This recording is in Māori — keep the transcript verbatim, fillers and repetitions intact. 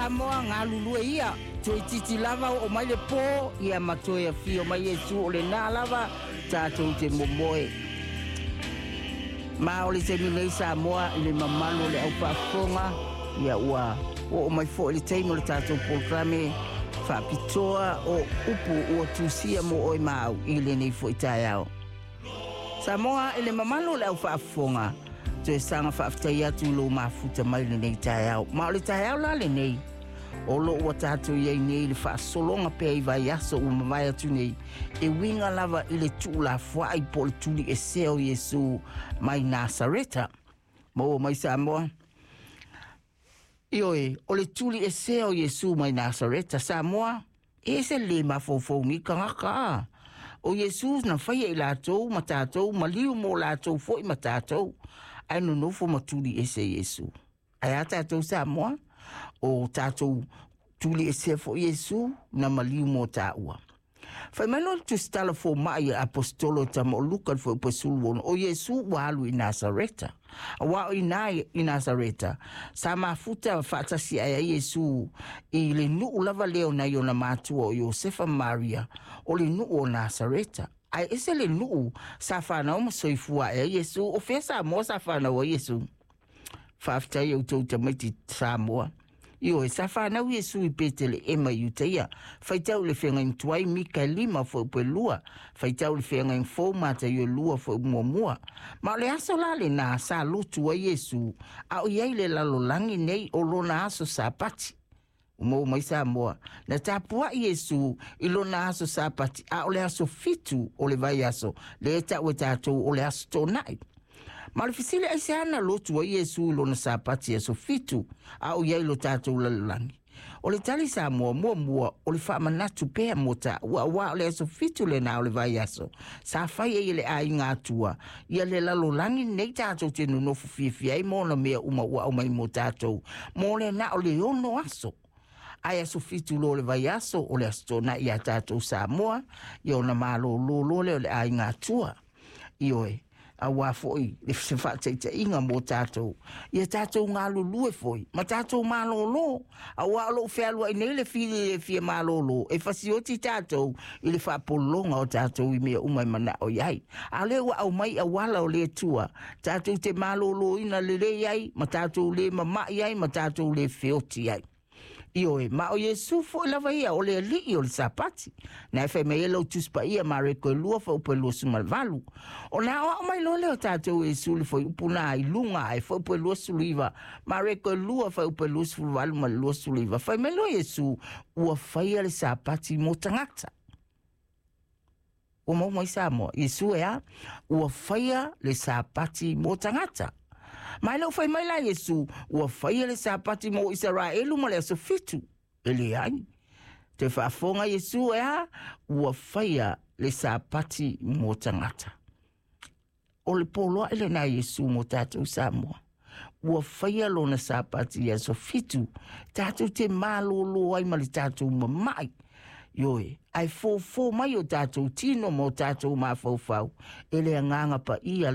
Samoa ngā lulu ia. Toi titi lava o mai le pō, ia matoe a fio mai Yesu o le nā lava, tātou te momoe. Ma o le te minei Samoa, le mamalo le au whaafonga, ia ua o mai fo le teimo le tātou programe, whaapitoa o upu o tusia mo oi mau, i le nei fo i tai au. Samoa, ele mamalo le au whaafonga, toi sanga whaafitai atu lo mafuta mai le nei tai au. Ma o le tai au la le nei, o lo ua tātou iei nei le whaasolonga pia i vai aso o mawai atu nei, e winga lava i le tūla whai po le tuli e seo Yesu mai Nasareta. Mo mai Samoa. Ioe, o le tuli e seo Yesu mai Nasareta, Samoa, e se le mafofongi ka ngaka. O Yesu na whaia i lātou, ma tātou, ma liu mō lātou fo i ma tātou, ai no nofo matuli e se Yesu. Ai a tātou Samoa, o tātou tuli e se fo Yesu, na ma liu mō tāua. Fai mano tu stala fo mai apostolo tamo lukan fo pesulu o Yesu walu i Nasareta. Wa i nai i Nasareta. Sa mafuta fatasi ai Yesu i le nu lava leo na yo na matu o Josefa Maria o le nu o Nasareta. Ai ese le nu sa fana o soifua ai Yesu o fesa mo sa fana o Yesu. Fafta yo to tamiti Samoa. Io e safana u Yesu i petele e mai uteia. Faitau le whenga in tuai mika lima fo upe lua. Faitau le whenga in fo mata i lua fo mua mua. Ma le aso lale na sa lotu a Yesu. A o iei le lalo langi nei o lona aso sa pati. Umo mai sa moa. Na tapua Yesu i lona aso sa pati. A o le aso fitu o le vai aso. Le eta ue tatou o le aso tonai. Ma le fisile ai se ana lotu a Yesu lo na sapati a so fitu a o iei lo tātou lalangi. O le tali sa mua mua mua o le whaamanatu pēa mota ua ua o le aso fitu le na o le vai aso. Sa whai e le ai ngā tua. Ia le lalo langi nei tātou te nunofu fiafia i mōna mea uma ua o mai mo tātou. Mō le na o le ono aso. Ai aso fitu lo le vai aso o le aso tona i a tātou Samoa. Ia o na malo lo lo le o le ai ngā tua. Ioe. A wa foi le se fa te te inga mo tātou. Ia tātou ngā lulue foi. Ma tātou malo lo. A wa lo whēlua i nei le fili le fia malo lo. E fasioti tātou i le whapolonga o tātou i mea umai mana o iai. A le wa au mai a wala o le tua. Tātou te malo lo ina le le iai. Ma tātou le mama iai. Ma tātou le whioti iai. Ioe, ma o Yesu fo lava ia o le li o le sapati. Na e whai mea lau tuspa ia ma reko e lua fa upe lua sumalvalu. O na o mai lo leo tātou Yesu le fo upuna i lunga e fa upe lua suliva. Ma reko e lua fa upe lua sulivalu ma lua suliva. Whai mea lo Yesu ua whaia le sapati mo tangata. O mo mai Samoa, Yesu ea ua whaia le sapati mo tangata. Mai lau fai mai la Yesu, ua whaia le sapati mo Israelu ma le aso fitu. Ele ai. Te whaafonga Yesu ea, ua whaia le sapati mo tangata. O le poloa ele na Yesu mo tātou Samoa. Ua whaia lo na sapati aso fitu. Tātou te malolo ai ma le tātou mamai. Yoe, ai fō fō mai o tātou tino mo tātou mā fau fau. Ele a nganga pa ia